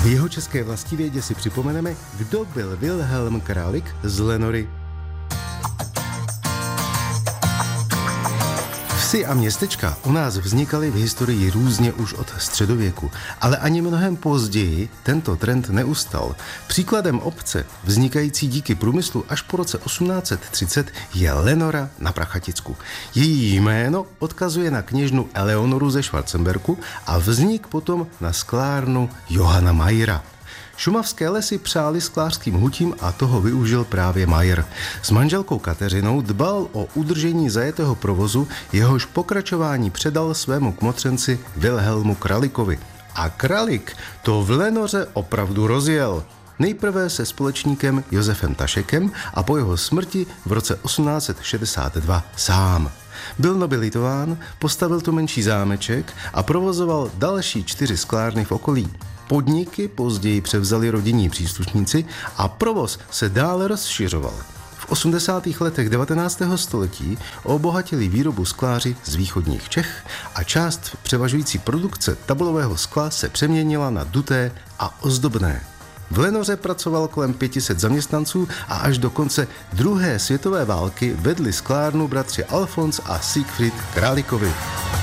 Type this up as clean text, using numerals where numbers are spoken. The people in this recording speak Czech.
V jeho české vlastivědě si připomeneme, kdo byl Wilhelm Kralik z Lenory. Vsi a městečka u nás vznikaly v historii různě už od středověku, ale ani mnohem později tento trend neustal. Příkladem obce, vznikající díky průmyslu až po roce 1830, je Lenora na Prachaticku. Její jméno odkazuje na kněžnu Eleonoru ze Schwarzenberku a vznik potom na sklárnu Johana Mayera. Šumavské lesy přáli sklářským hutím a toho využil právě Mayer. S manželkou Kateřinou dbal o udržení zajetého provozu, jehož pokračování předal svému kmotřenci Wilhelmu Kralikovi. A Kralik to v Lenoře opravdu rozjel. Nejprve se společníkem Josefem Tašekem a po jeho smrti v roce 1862 sám. Byl nobilitován, postavil tu menší zámeček a provozoval další 4 sklárny v okolí. Podniky později převzali rodinní příslušníci a provoz se dále rozšiřoval. V 80. letech 19. století obohatili výrobu skláři z východních Čech a část převažující produkce tabulového skla se přeměnila na duté a ozdobné. V Lenoře pracoval kolem 500 zaměstnanců a až do konce druhé světové války vedli sklárnu bratři Alfons a Siegfried Králikovi.